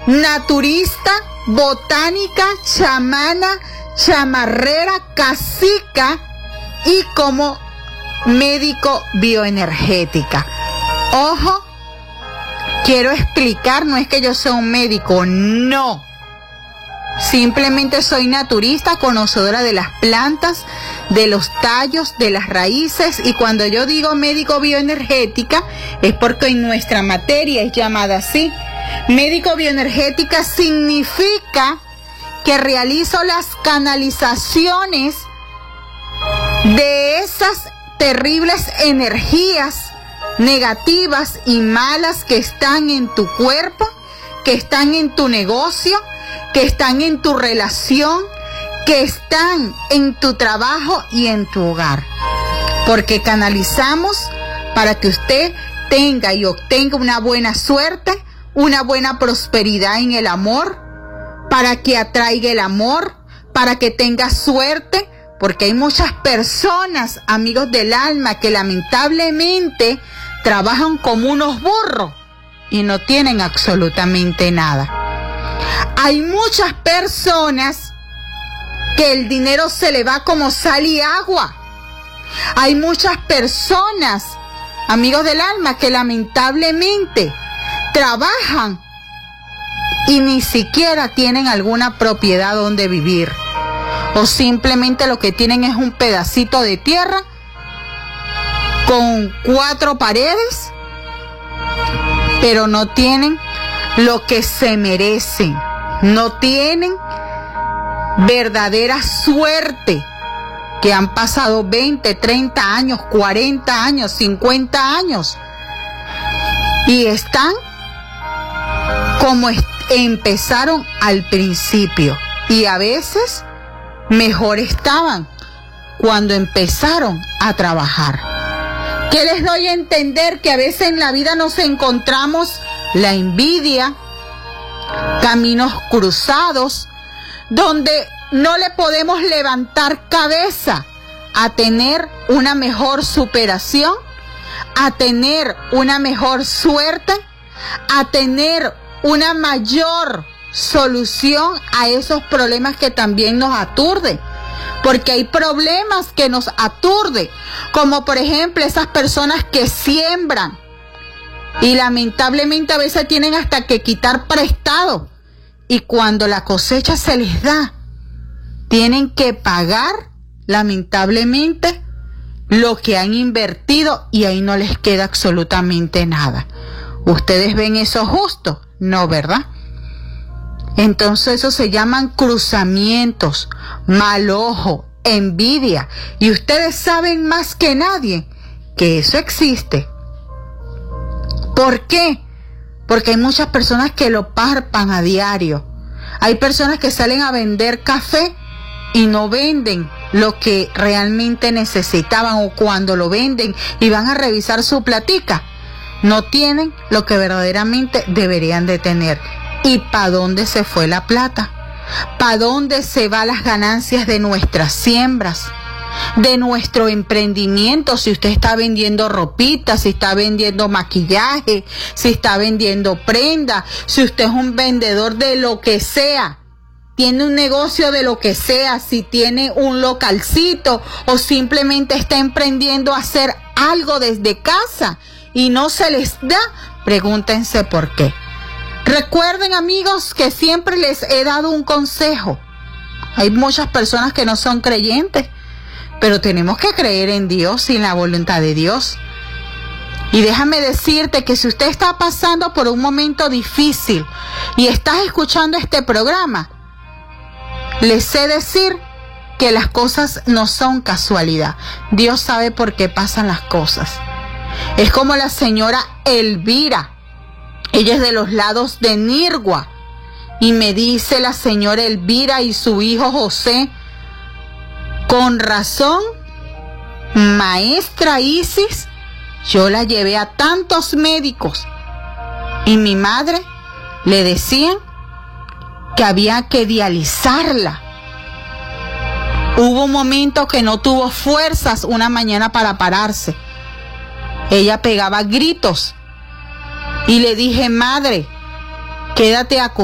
naturista, botánica, chamana, chamarrera, cacica y como médico bioenergética. Ojo, quiero explicar, no es que yo sea un médico, no. Simplemente soy naturista, conocedora de las plantas, de los tallos, de las raíces, y cuando yo digo médico bioenergética es porque en nuestra materia es llamada así. Médico bioenergética significa que realizo las canalizaciones de esas terribles energías negativas y malas que están en tu cuerpo, que están en tu negocio, que están en tu relación, que están en tu trabajo y en tu hogar. Porque canalizamos para que usted tenga y obtenga una buena suerte, una buena prosperidad en el amor, para que atraiga el amor, para que tenga suerte, porque hay muchas personas, amigos del alma, que lamentablemente trabajan como unos burros y no tienen absolutamente nada. Hay muchas personas que el dinero se le va como sal y agua. Hay muchas personas, amigos del alma, que lamentablemente trabajan y ni siquiera tienen alguna propiedad donde vivir. O simplemente lo que tienen es un pedacito de tierra con 4 paredes, pero no tienen lo que se merecen. No tienen verdadera suerte, que han pasado 20, 30 años, 40 años, 50 años y están como empezaron al principio, y a veces mejor estaban cuando empezaron a trabajar. ¿Qué les doy a entender? Que a veces en la vida nos encontramos la envidia, caminos cruzados, donde no le podemos levantar cabeza a tener una mejor superación, a tener una mejor suerte, a tener una mayor solución a esos problemas que también nos aturden. Porque hay problemas que nos aturden, como por ejemplo esas personas que siembran y lamentablemente a veces tienen hasta que quitar prestado, y cuando la cosecha se les da, tienen que pagar lamentablemente lo que han invertido y ahí no les queda absolutamente nada. ¿Ustedes ven eso justo? No, ¿verdad? Entonces eso se llaman cruzamientos, mal ojo, envidia, y ustedes saben más que nadie que eso existe. ¿Por qué? Porque hay muchas personas que lo palpan a diario. Hay personas que salen a vender café y no venden lo que realmente necesitaban, o cuando lo venden y van a revisar su platica, no tienen lo que verdaderamente deberían de tener. ¿Y para dónde se fue la plata? ¿Para dónde se van las ganancias de nuestras siembras? De nuestro emprendimiento, si usted está vendiendo ropita, si está vendiendo maquillaje, si está vendiendo prenda, si usted es un vendedor de lo que sea, tiene un negocio de lo que sea, si tiene un localcito o simplemente está emprendiendo a hacer algo desde casa y no se les da, pregúntense por qué. Recuerden, amigos, que siempre les he dado un consejo. Hay muchas personas que no son creyentes, pero tenemos que creer en Dios y en la voluntad de Dios. Y déjame decirte que si usted está pasando por un momento difícil y estás escuchando este programa, les sé decir que las cosas no son casualidad. Dios sabe por qué pasan las cosas. Es como la señora Elvira. Ella es de los lados de Nirgua. Y me dice la señora Elvira y su hijo José: con razón, maestra Isis, yo la llevé a tantos médicos y mi madre le decían que había que dializarla. Hubo un momento que no tuvo fuerzas una mañana para pararse. Ella pegaba gritos y le dije: madre, quédate acostada.